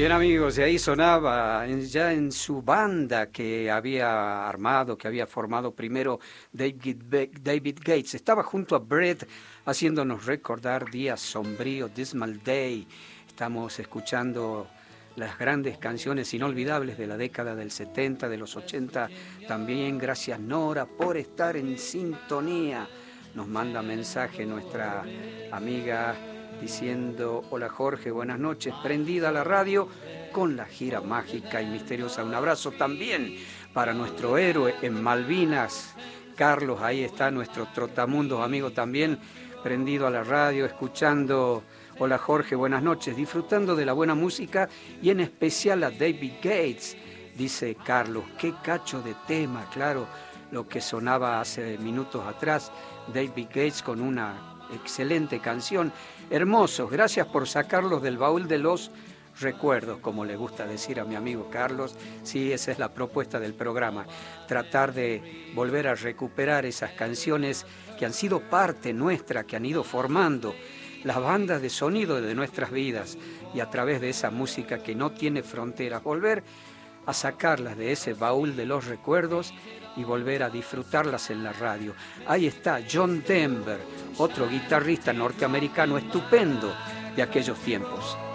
Bien amigos, y ahí sonaba ya en su banda que había armado, que había formado primero David Gates. Estaba junto a Brett haciéndonos recordar días sombríos, Dismal Day. Estamos escuchando las grandes canciones inolvidables de la década del 70, de los 80. También gracias Nora por estar en sintonía. Nos manda mensaje nuestra amiga diciendo: hola Jorge, buenas noches, prendida la radio con la gira mágica y misteriosa. Un abrazo también para nuestro héroe en Malvinas, Carlos. Ahí está nuestro trotamundos amigo también, prendido a la radio, escuchando. Hola Jorge, buenas noches, disfrutando de la buena música y en especial a David Gates, dice Carlos. Qué cacho de tema, claro, lo que sonaba hace minutos atrás, David Gates con una excelente canción. Hermosos, gracias por sacarlos del baúl de los recuerdos, como le gusta decir a mi amigo Carlos. Sí, esa es la propuesta del programa, tratar de volver a recuperar esas canciones que han sido parte nuestra, que han ido formando las bandas de sonido de nuestras vidas, y a través de esa música que no tiene fronteras, volver a sacarlas de ese baúl de los recuerdos y volver a disfrutarlas en la radio. Ahí está John Denver, otro guitarrista norteamericano estupendo de aquellos tiempos.